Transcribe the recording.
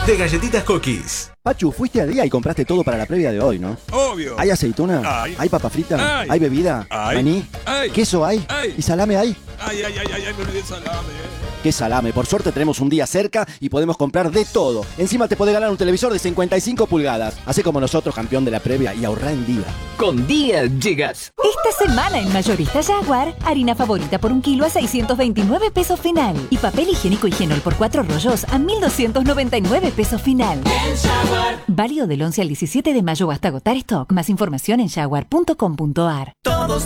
de Galletitas Cookies. Pachu, fuiste al día y compraste todo para la previa de hoy, ¿no? Obvio. ¿Hay aceituna? ¿Hay papa frita? ¿Hay bebida? ¿Maní? ¿Queso hay? ¿Y salame hay? Ay, me olvidé el salame. ¿Qué salame? Por suerte tenemos un día cerca y podemos comprar de todo. Encima te podés ganar un televisor de 55 pulgadas. Hacé como nosotros, campeón de la previa, y ahorrá en Día. Con Día llegas. Esta semana en Mayorista Jaguar, harina favorita por 1 kilo a 629 pesos final. Y papel higiénico Higienol por 4 rollos a 1.299 pesos final. Válido del 11 al 17 de mayo hasta agotar stock. Más información en jaguar.com.ar. Todos